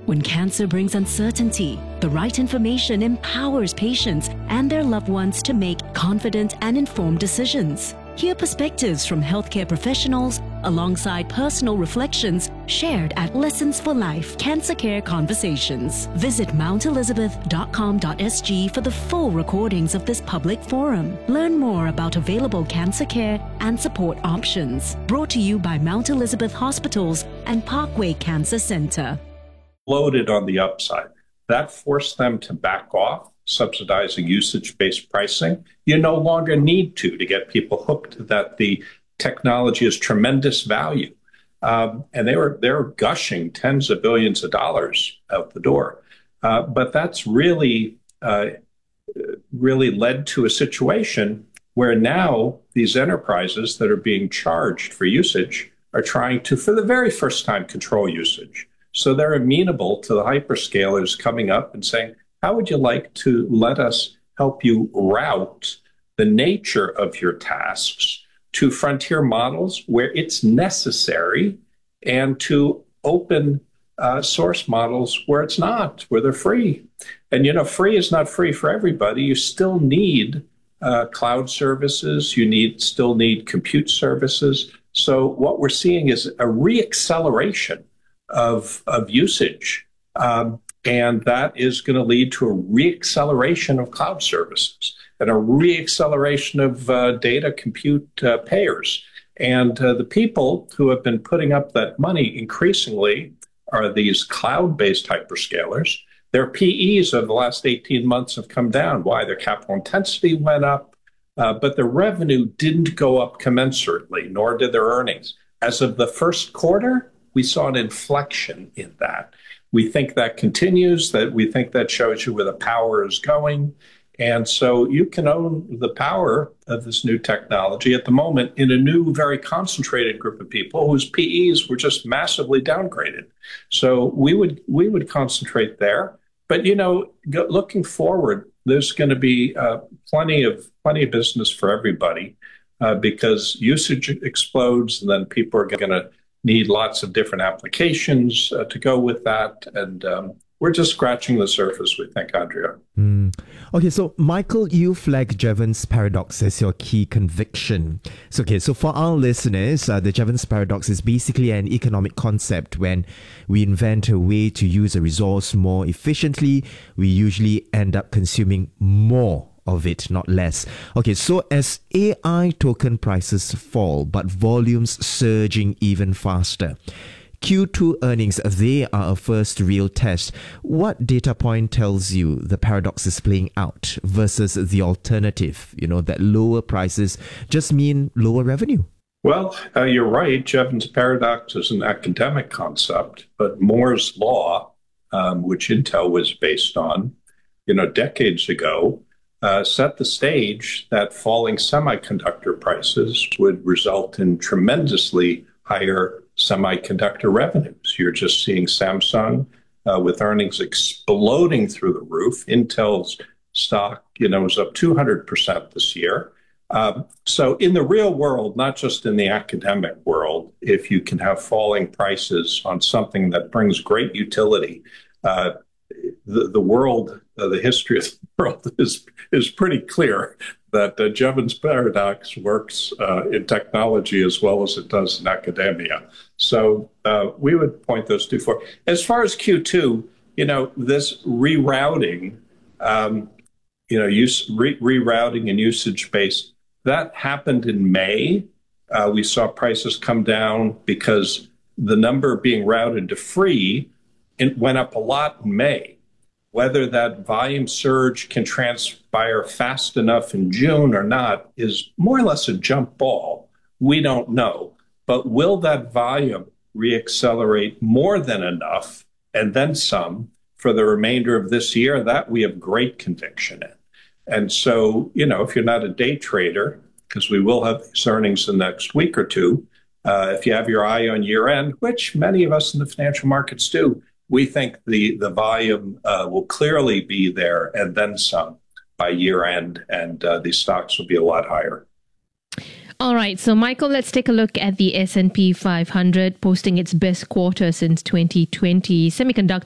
When cancer brings uncertainty, the right information empowers patients and their loved ones to make confident and informed decisions. Hear perspectives from healthcare professionals alongside personal reflections shared at Lessons for Life Cancer Care Conversations. Visit mountelizabeth.com.sg for the full recordings of this public forum. Learn more about available cancer care and support options. Brought to you by Mount Elizabeth Hospitals and Parkway Cancer Center. Loaded on the upside. That forced them to back off subsidizing usage-based pricing. You no longer need to get people hooked that the technology is tremendous value. And they're gushing tens of billions of dollars out the door. But that's really led to a situation where now these enterprises that are being charged for usage are trying to, for the very first time, control usage. So they're amenable to the hyperscalers coming up and saying, how would you like to let us help you route the nature of your tasks to frontier models where it's necessary and to open source models where it's not, where they're free. And, free is not free for everybody. You still need cloud services. You still need compute services. So what we're seeing is a reacceleration of usage. And that is going to lead to a reacceleration of cloud services and a reacceleration of data compute payers. And the people who have been putting up that money increasingly are these cloud-based hyperscalers. Their PEs over the last 18 months have come down. Why? Their capital intensity went up, but their revenue didn't go up commensurately, nor did their earnings. As of the first quarter, we saw an inflection in that. We think that continues, we think that shows you where the power is going. And so you can own the power of this new technology at the moment in a new, very concentrated group of people whose PEs were just massively downgraded. So we would concentrate there. But, looking forward, there's going to be plenty of business for everybody because usage explodes, and then people are going to need lots of different applications to go with that. And we're just scratching the surface, we think, Andrea. Okay, so Michael, you flagged Jevons paradox as your key conviction. So for our listeners, the Jevons paradox is basically an economic concept. When we invent a way to use a resource more efficiently, we usually end up consuming more of it, not less. Okay, so as AI token prices fall, but volumes surging even faster, Q2 earnings, they are a first real test. What data point tells you the paradox is playing out versus the alternative, that lower prices just mean lower revenue? Well, you're right. Jevons paradox is an academic concept, but Moore's law, which Intel was based on, decades ago, set the stage that falling semiconductor prices would result in tremendously higher semiconductor revenues. You're just seeing Samsung with earnings exploding through the roof. Intel's stock, was up 200% this year. So in the real world, not just in the academic world, if you can have falling prices on something that brings great utility, the world, the history of the world is pretty clear that Jevons paradox works in technology as well as it does in academia. So we would point those two forward. As far as Q2, this rerouting, rerouting and usage-based, that happened in May. We saw prices come down because the number being routed to free, it went up a lot in May. Whether that volume surge can transpire fast enough in June or not is more or less a jump ball. We don't know. But will that volume reaccelerate more than enough and then some for the remainder of this year? That we have great conviction in. And so, if you're not a day trader, because we will have these earnings in the next week or two, if you have your eye on year end, which many of us in the financial markets do, we think the volume will clearly be there and then some by year end, and these stocks will be a lot higher. All right, so Michael, let's take a look at the S&P 500 posting its best quarter since 2020. Semiconductor